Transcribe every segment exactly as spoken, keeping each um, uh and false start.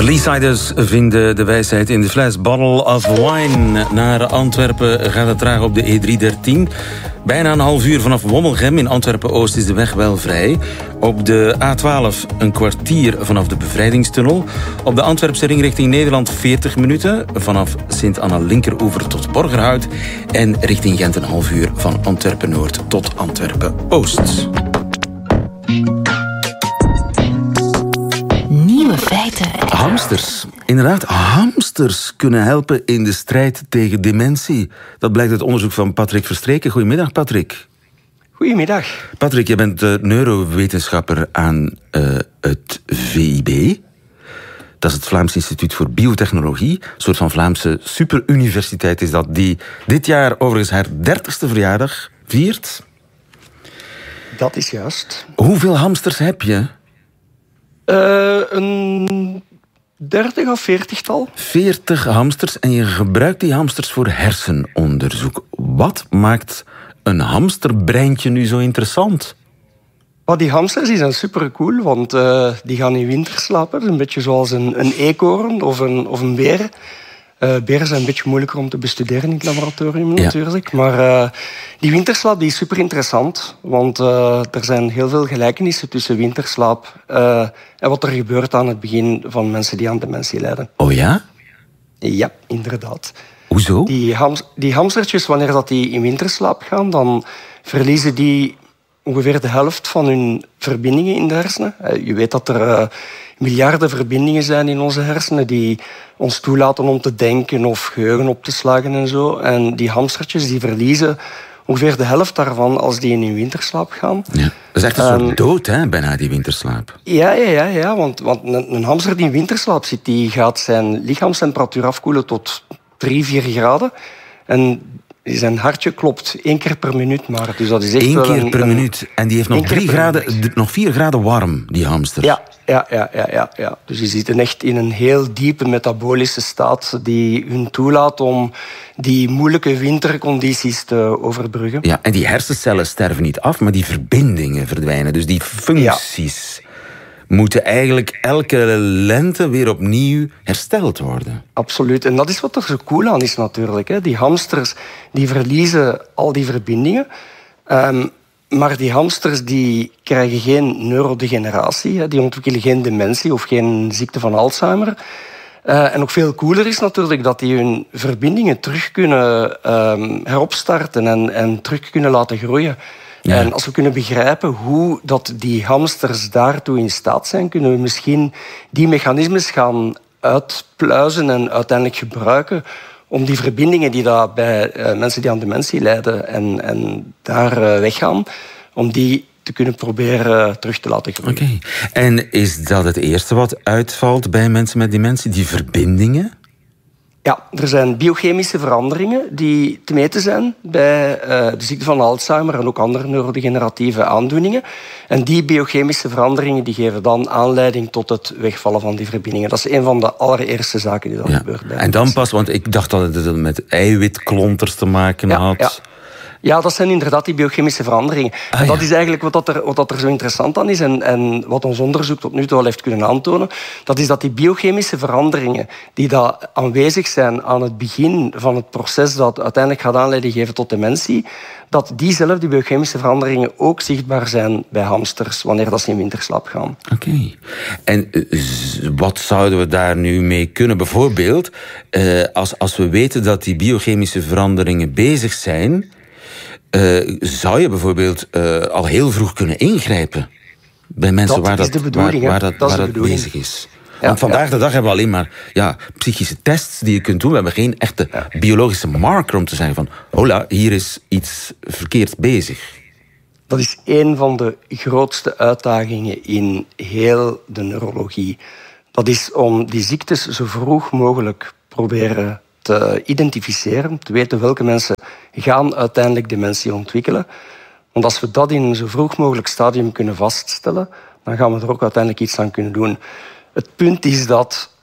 De Leesiders vinden de wijsheid in de fles. Bottle of Wine. Naar Antwerpen gaat het traag op de E driehonderddertien. Bijna een half uur vanaf Wommelgem in Antwerpen-Oost is de weg wel vrij. Op de A twaalf een kwartier vanaf de Bevrijdingstunnel. Op de Antwerpse ring richting Nederland veertig minuten. Vanaf Sint-Anna-Linkeroever tot Borgerhout. En richting Gent een half uur van Antwerpen-Noord tot Antwerpen-Oost. Nieuwe feiten. Hamsters. Inderdaad, hamsters kunnen helpen in de strijd tegen dementie. Dat blijkt uit onderzoek van Patrick Verstreken. Goedemiddag, Patrick. Goedemiddag. Patrick, je bent uh, neurowetenschapper aan uh, het V I B. Dat is het Vlaams Instituut voor Biotechnologie. Een soort van Vlaamse superuniversiteit is dat, die dit jaar overigens haar dertigste verjaardag viert. Dat is juist. Hoeveel hamsters heb je? Uh, een dertig of veertigtal. Veertig hamsters en je gebruikt die hamsters voor hersenonderzoek. Wat maakt een hamsterbreintje nu zo interessant? Oh, die hamsters die zijn super cool, want uh, die gaan in winterslaap. Dat is een beetje zoals een, een eekhoorn of een, of een beer. Uh, beren zijn een beetje moeilijker om te bestuderen in het laboratorium natuurlijk. Ja. Maar uh, die winterslaap die is super interessant. Want uh, er zijn heel veel gelijkenissen tussen winterslaap uh, en wat er gebeurt aan het begin van mensen die aan dementie lijden. Oh ja? Ja, inderdaad. Hoezo? Die, hams, die hamstertjes, wanneer dat die in winterslaap gaan, dan verliezen die ongeveer de helft van hun verbindingen in de hersenen. Uh, je weet dat er uh, miljarden verbindingen zijn in onze hersenen die ons toelaten om te denken of geheugen op te slagen en zo. En die hamstertjes die verliezen ongeveer de helft daarvan als die in winterslaap gaan. Ja, dat is echt een soort um, dood, hè, bijna, die winterslaap. Ja, ja, ja, ja want, want een, een hamster die in winterslaap zit, die gaat zijn lichaamstemperatuur afkoelen tot drie, vier graden. En zijn hartje klopt één keer per minuut maar. Dus dat is echt Eén wel keer een, per een, minuut. En die heeft nog, drie graden, nog vier graden warm, die hamster. Ja, ja, ja, ja, ja, ja. Dus die zitten echt in een heel diepe metabolische staat die hun toelaat om die moeilijke wintercondities te overbruggen. Ja, en die hersencellen sterven niet af, maar die verbindingen verdwijnen. Dus die functies ja. moeten eigenlijk elke lente weer opnieuw hersteld worden. Absoluut. En dat is wat er zo cool aan is natuurlijk. Hè. Die hamsters die verliezen al die verbindingen. Um, maar die hamsters die krijgen geen neurodegeneratie. Hè. Die ontwikkelen geen dementie of geen ziekte van Alzheimer. Uh, en nog veel cooler is natuurlijk dat die hun verbindingen terug kunnen um, heropstarten en, en terug kunnen laten groeien. Ja. En als we kunnen begrijpen hoe dat die hamsters daartoe in staat zijn, kunnen we misschien die mechanismes gaan uitpluizen en uiteindelijk gebruiken om die verbindingen die daar bij uh, mensen die aan dementie lijden en, en daar uh, weggaan, om die te kunnen proberen uh, terug te laten groeien. Oké. Okay. En is dat het eerste wat uitvalt bij mensen met dementie, die verbindingen? Ja, er zijn biochemische veranderingen die te meten zijn bij uh, de ziekte van Alzheimer en ook andere neurodegeneratieve aandoeningen. En die biochemische veranderingen die geven dan aanleiding tot het wegvallen van die verbindingen. Dat is een van de allereerste zaken die dan ja. gebeurt. Bij en dan pas, want ik dacht dat het met eiwitklonters te maken ja, had. Ja. Ja, dat zijn inderdaad die biochemische veranderingen. Ah, en dat ja. is eigenlijk wat, dat er, wat dat er zo interessant aan is en, en wat ons onderzoek tot nu toe al heeft kunnen aantonen. Dat is dat die biochemische veranderingen die daar aanwezig zijn aan het begin van het proces dat uiteindelijk gaat aanleiding geven tot dementie, dat diezelfde biochemische veranderingen ook zichtbaar zijn bij hamsters wanneer dat ze in winterslaap gaan. Oké. Okay. En uh, wat zouden we daar nu mee kunnen? Bijvoorbeeld, uh, als, als we weten dat die biochemische veranderingen bezig zijn, Uh, zou je bijvoorbeeld uh, al heel vroeg kunnen ingrijpen bij mensen dat waar dat, waar, waar dat, dat, waar dat bezig is? Ja, Want vandaag ja. de dag hebben we alleen maar ja, psychische tests die je kunt doen. We hebben geen echte ja. biologische marker om te zeggen van hola, hier is iets verkeerd bezig. Dat is een van de grootste uitdagingen in heel de neurologie. Dat is om die ziektes zo vroeg mogelijk proberen te identificeren, te weten welke mensen gaan uiteindelijk dementie ontwikkelen. Want als we dat in een zo vroeg mogelijk stadium kunnen vaststellen, dan gaan we er ook uiteindelijk iets aan kunnen doen. Het punt is dat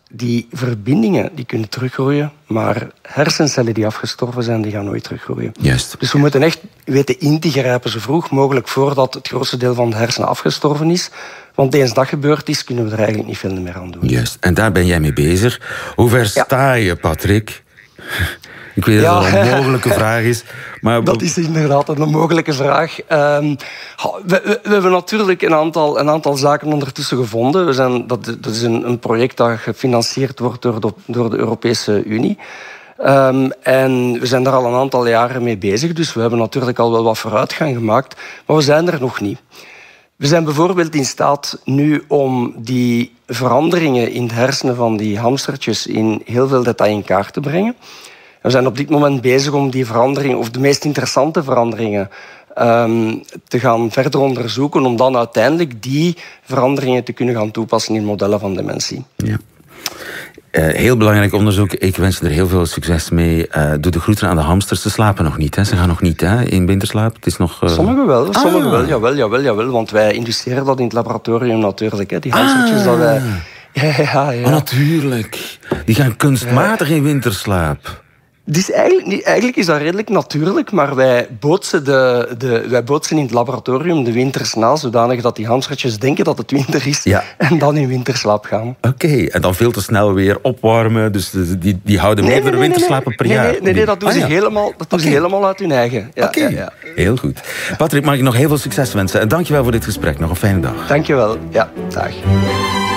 die verbindingen die kunnen teruggroeien, maar hersencellen die afgestorven zijn, die gaan nooit teruggroeien. Juist. Dus we moeten echt weten in te grijpen zo vroeg mogelijk voordat het grootste deel van de hersenen afgestorven is. Want eens dat gebeurd is, kunnen we er eigenlijk niet veel meer aan doen. Juist. En daar ben jij mee bezig. Hoe ver Ja. sta je, Patrick? Ik weet dat het Ja. een mogelijke vraag is. Maar... Dat is inderdaad een onmogelijke vraag. Um, we, we, we hebben natuurlijk een aantal, een aantal zaken ondertussen gevonden. We zijn, dat, dat is een, een project dat gefinancierd wordt door de, door de Europese Unie. Um, en we zijn daar al een aantal jaren mee bezig. Dus we hebben natuurlijk al wel wat vooruitgang gemaakt. Maar we zijn er nog niet. We zijn bijvoorbeeld in staat nu om die veranderingen in de hersenen van die hamstertjes in heel veel detail in kaart te brengen. We zijn op dit moment bezig om die veranderingen, of de meest interessante veranderingen, um, te gaan verder onderzoeken, om dan uiteindelijk die veranderingen te kunnen gaan toepassen in modellen van dementie. Ja. Uh, heel belangrijk onderzoek. Ik wens je er heel veel succes mee. Uh, doe de groeten aan de hamsters. Ze slapen nog niet, hè? Ze gaan nog niet, hè, in winterslaap. Het is nog... Uh... Sommigen wel, ah. sommigen wel, jawel, jawel, jawel. Want wij induceren dat in het laboratorium natuurlijk. Hè. Die hamstertjes ah. dat wij... Ja, ja, ja. Oh, natuurlijk. Die gaan kunstmatig ja. in winterslaap. Dus eigenlijk, eigenlijk is dat redelijk natuurlijk, maar wij bootsen, de, de, wij bootsen in het laboratorium de winters na, zodanig dat die hamstertjes denken dat het winter is ja. en dan in winterslaap gaan. Oké, okay. En dan veel te snel weer opwarmen, dus die, die houden nee, meerdere nee, nee, winterslapen per nee, jaar. Nee, nee, nee, dat doen, ah, ze, ja. helemaal, dat doen okay. ze helemaal uit hun eigen. Ja, Oké, okay. ja, ja. Heel goed. Patrick, mag ik nog heel veel succes wensen en dankjewel voor dit gesprek. Nog een fijne dag. Dankjewel, ja, dag.